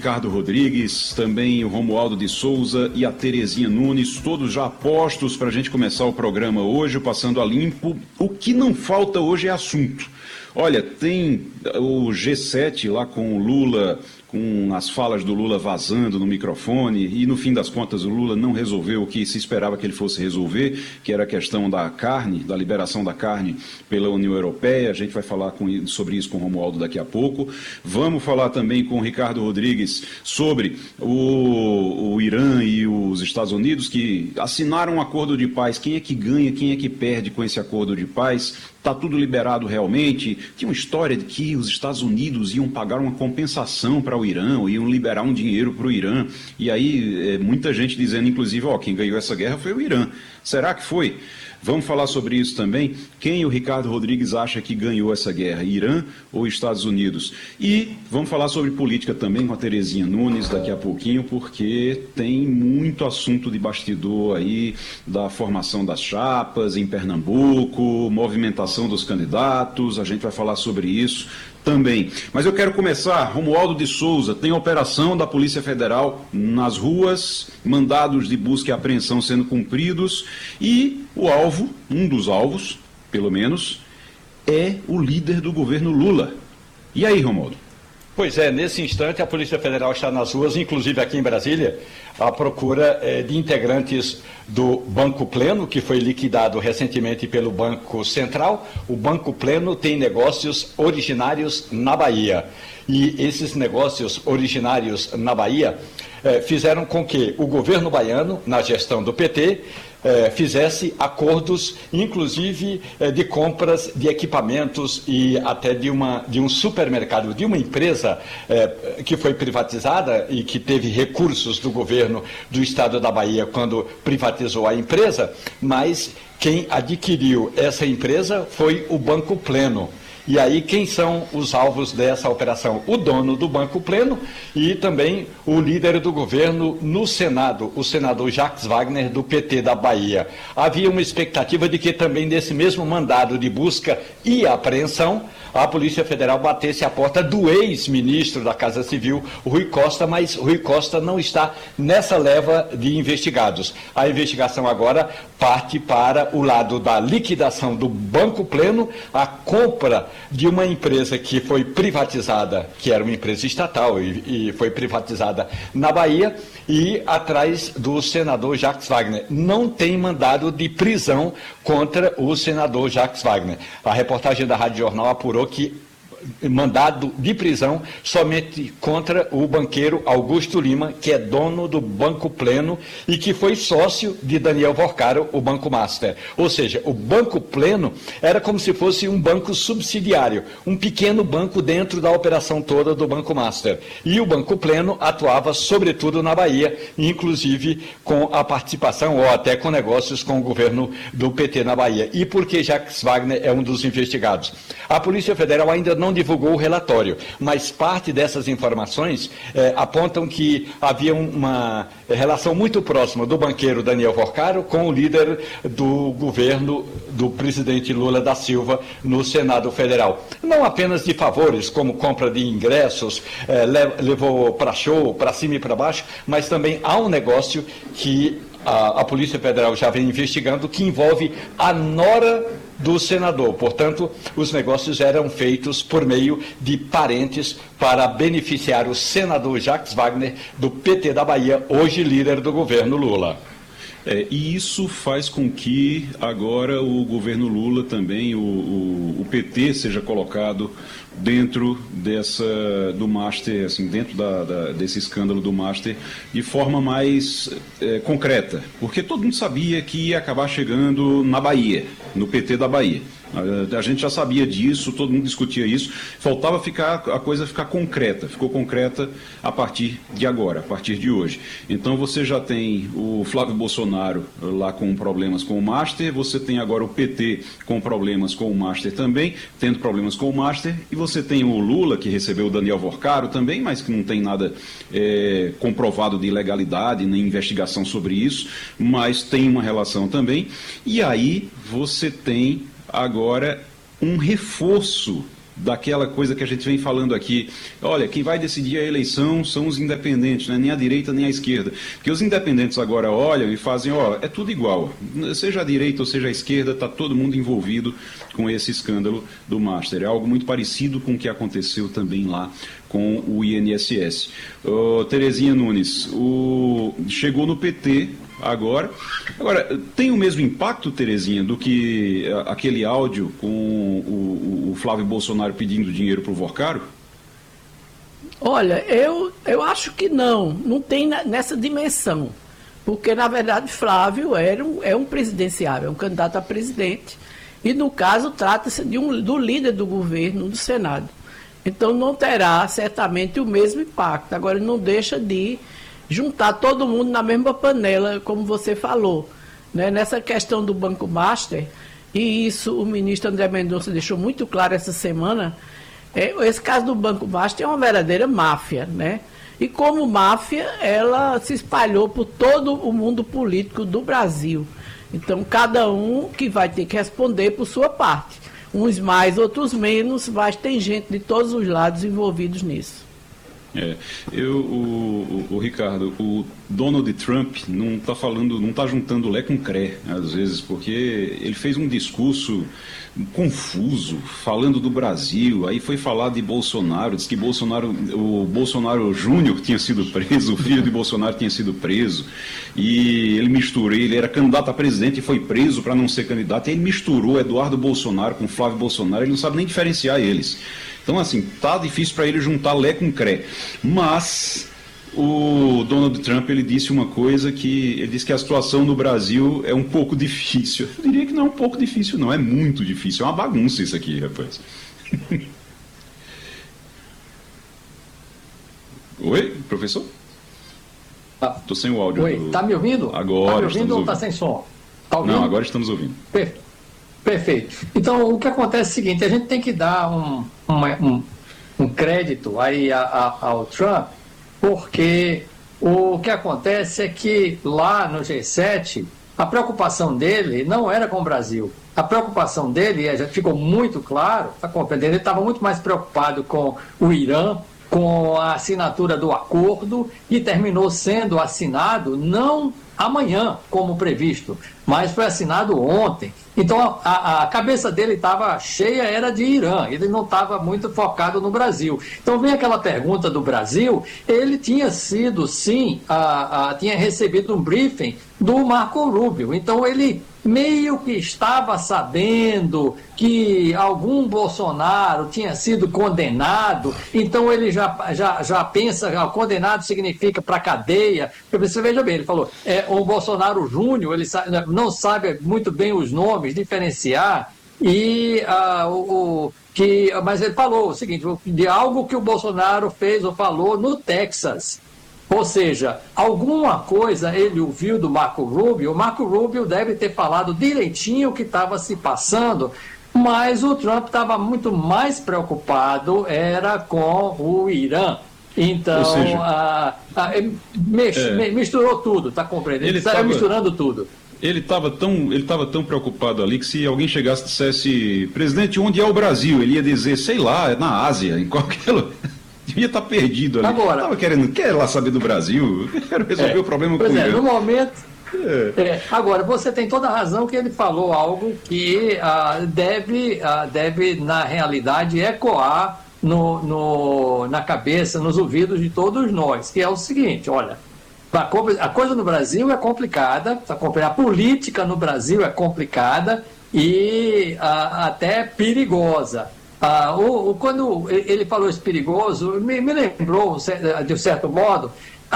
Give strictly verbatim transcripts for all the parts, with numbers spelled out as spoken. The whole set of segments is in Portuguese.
Ricardo Rodrigues, também o Romualdo de Souza e a Terezinha Nunes, todos já postos para a gente começar o programa hoje, Passando a Limpo. O que não falta hoje é assunto. Olha, tem o G sete lá com o Lula, com as falas do Lula vazando no microfone, e no fim das contas o Lula não resolveu o que se esperava que ele fosse resolver, que era a questão da carne, da liberação da carne pela União Europeia. A gente vai falar com, sobre isso com o Romualdo daqui a pouco. Vamos falar também com o Ricardo Rodrigues sobre o, o Irã e os Estados Unidos, que assinaram um acordo de paz. Quem é que ganha, quem é que perde com esse acordo de paz? Está tudo liberado realmente? Tinha uma história de que os Estados Unidos iam pagar uma compensação para o Irã, ou iam liberar um dinheiro para o Irã. E aí, é, muita gente dizendo, inclusive, ó, quem ganhou essa guerra foi o Irã. Será que foi? Vamos falar sobre isso também. Quem o Ricardo Rodrigues acha que ganhou essa guerra? Irã ou Estados Unidos? E vamos falar sobre política também com a Terezinha Nunes daqui a pouquinho, porque tem muito assunto de bastidor aí, da formação das chapas em Pernambuco, movimentação dos candidatos. A gente vai falar sobre isso também. Mas eu quero começar, Romualdo de Souza, tem operação da Polícia Federal nas ruas, mandados de busca e apreensão sendo cumpridos, e o alvo, um dos alvos, pelo menos, é o líder do governo Lula. E aí, Romualdo? Pois é, nesse instante a Polícia Federal está nas ruas, inclusive aqui em Brasília, à procura eh, de integrantes do Banco Pleno, que foi liquidado recentemente pelo Banco Central. O Banco Pleno tem negócios originários na Bahia. E esses negócios originários na Bahia eh, fizeram com que o governo baiano, na gestão do P T, Eh, fizesse acordos, inclusive eh, de compras de equipamentos e até de, uma, de um supermercado, de uma empresa eh, que foi privatizada e que teve recursos do governo do estado da Bahia quando privatizou a empresa, mas quem adquiriu essa empresa foi o Banco Pleno. E aí, quem são os alvos dessa operação? O dono do Banco Pleno e também o líder do governo no Senado, o senador Jacques Wagner, do P T da Bahia. Havia uma expectativa de que também nesse mesmo mandado de busca e apreensão, a Polícia Federal batesse a porta do ex-ministro da Casa Civil, Rui Costa, mas Rui Costa não está nessa leva de investigados. A investigação agora parte para o lado da liquidação do Banco Pleno, a compra de uma empresa que foi privatizada, que era uma empresa estatal e, e foi privatizada na Bahia, e atrás do senador Jacques Wagner. Não tem mandado de prisão contra o senador Jacques Wagner. A reportagem da Rádio Jornal apurou que mandado de prisão somente contra o banqueiro Augusto Lima, que é dono do Banco Pleno e que foi sócio de Daniel Vorcaro, o Banco Master. Ou seja, o Banco Pleno era como se fosse um banco subsidiário, um pequeno banco dentro da operação toda do Banco Master. E o Banco Pleno atuava sobretudo na Bahia, inclusive com a participação ou até com negócios com o governo do P T na Bahia. E por que Jacques Wagner é um dos investigados? A Polícia Federal ainda não divulgou o relatório, mas parte dessas informações eh, apontam que havia uma relação muito próxima do banqueiro Daniel Vorcaro com o líder do governo do presidente Lula da Silva no Senado Federal. Não apenas de favores, como compra de ingressos, eh, levou para show, para cima e para baixo, mas também há um negócio que a, a Polícia Federal já vem investigando, que envolve a nora do senador. Portanto, os negócios eram feitos por meio de parentes para beneficiar o senador Jacques Wagner, do P T da Bahia, hoje líder do governo Lula. É, e isso faz com que agora o governo Lula também, o, o, o P T, seja colocado dentro dessa, do Master, assim, dentro da, da, desse escândalo do Master, de forma mais é, concreta. Porque todo mundo sabia que ia acabar chegando na Bahia, no P T da Bahia. A gente já sabia disso, todo mundo discutia isso, faltava ficar, a coisa ficar concreta, ficou concreta a partir de agora, a partir de hoje. Então você já tem o Flávio Bolsonaro lá com problemas com o Master, você tem agora o P T com problemas com o Master também, tendo problemas com o Master, e você tem o Lula, que recebeu o Daniel Vorcaro também, mas que não tem nada é, comprovado de ilegalidade, nem investigação sobre isso, mas tem uma relação também, e aí você tem agora um reforço daquela coisa que a gente vem falando aqui. Olha, quem vai decidir a eleição são os independentes, né? Nem a direita nem a esquerda. Porque os independentes agora olham e fazem, ó, é tudo igual. Seja a direita ou seja a esquerda, está todo mundo envolvido com esse escândalo do Master. É algo muito parecido com o que aconteceu também lá com o I N S S. Uh, Terezinha Nunes, o... chegou no P T agora. Agora, tem o mesmo impacto, Terezinha, do que aquele áudio com o, o Flávio Bolsonaro pedindo dinheiro para o Vorcaro? Olha, eu, eu acho que não, não tem nessa dimensão, porque na verdade Flávio era um, é um presidenciável, é um candidato a presidente, e no caso trata-se de um, do líder do governo, do Senado. Então não terá certamente o mesmo impacto. Agora não deixa de juntar todo mundo na mesma panela, como você falou, né? Nessa questão do Banco Master, e isso o ministro André Mendonça deixou muito claro essa semana, é, esse caso do Banco Master é uma verdadeira máfia, né? E como máfia, ela se espalhou por todo o mundo político do Brasil. Então, cada um que vai ter que responder por sua parte. Uns mais, outros menos, mas tem gente de todos os lados envolvidos nisso. É, eu, o, o, o Ricardo, o Donald Trump não está falando, não está juntando Lé com Cré, às vezes, porque ele fez um discurso confuso, falando do Brasil, aí foi falar de Bolsonaro, disse que Bolsonaro, o Bolsonaro Júnior tinha sido preso, o filho de Bolsonaro tinha sido preso, e ele misturou, ele era candidato a presidente e foi preso para não ser candidato, e ele misturou Eduardo Bolsonaro com Flávio Bolsonaro, ele não sabe nem diferenciar eles. Então, assim, tá difícil para ele juntar Lé com Cré. Mas o Donald Trump, ele disse uma coisa que... Ele disse que a situação no Brasil é um pouco difícil. Eu diria que não é um pouco difícil, não. É muito difícil. É uma bagunça isso aqui, rapaz. Oi, professor? Tô sem o áudio. Oi, do... tá me ouvindo? Agora tá me ouvindo ou ouvindo. tá sem som? Tá ouvindo? Não, agora estamos ouvindo. Perfeito. Perfeito. Então, o que acontece é o seguinte, a gente tem que dar um, um, um crédito aí a, a, ao Trump, porque o que acontece é que lá no G sete, a preocupação dele não era com o Brasil. A preocupação dele, já ficou muito claro, está compreendendo, ele estava muito mais preocupado com o Irã, com a assinatura do acordo, e terminou sendo assinado não amanhã, como previsto, mas foi assinado ontem. Então a, a cabeça dele estava cheia, era de Irã, ele não estava muito focado no Brasil. Então vem aquela pergunta do Brasil, ele tinha sido sim, a, a, tinha recebido um briefing do Marco Rubio, então ele meio que estava sabendo que algum Bolsonaro tinha sido condenado, então ele já, já, já pensa, já, condenado significa para cadeia. Você veja bem, ele falou, é, o Bolsonaro Júnior, ele sabe, não sabe muito bem os nomes, diferenciar, e ah, o, o, que, mas ele falou o seguinte, de algo que o Bolsonaro fez ou falou no Texas. Ou seja, alguma coisa ele ouviu do Marco Rubio, o Marco Rubio deve ter falado direitinho o que estava se passando, mas o Trump estava muito mais preocupado, era com o Irã. Então, seja, a, a, mex, é, misturou tudo, está compreendendo? Ele estava misturando tudo. Ele estava tão, ele estava tão preocupado ali que se alguém chegasse e dissesse, presidente, onde é o Brasil? Ele ia dizer, sei lá, é na Ásia, em qualquer lugar. Devia estar perdido ali. Agora, estava querendo, quer lá saber do Brasil? Quero resolver é, o problema com pois o é, Irã. no momento... É. É, agora, você tem toda a razão que ele falou algo que ah, deve, ah, deve, na realidade, ecoar no, no, na cabeça, nos ouvidos de todos nós, que é o seguinte, olha, a coisa no Brasil é complicada, a política no Brasil é complicada e ah, até perigosa. Ah, o, o, quando ele falou isso perigoso, me, me lembrou, de um certo modo,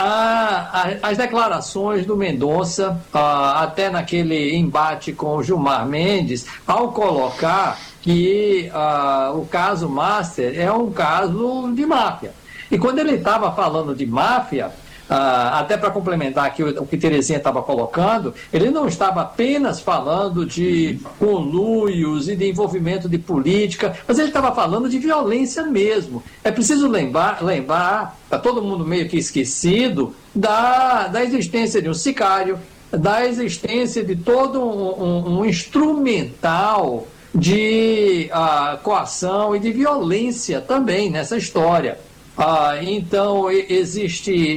a, a, as declarações do Mendonça, ah, até naquele embate com o Gilmar Mendes, ao colocar que ah, o caso Master é um caso de máfia. E quando ele estava falando de máfia, Ah, até para complementar aqui o, o que Terezinha estava colocando, ele não estava apenas falando de conluios e de envolvimento de política, mas ele estava falando de violência mesmo. É preciso lembrar, lembrar, está todo mundo meio que esquecido, da, da existência de um sicário, da existência de todo um, um, um instrumental de ah, coação e de violência também nessa história. Ah, então, existe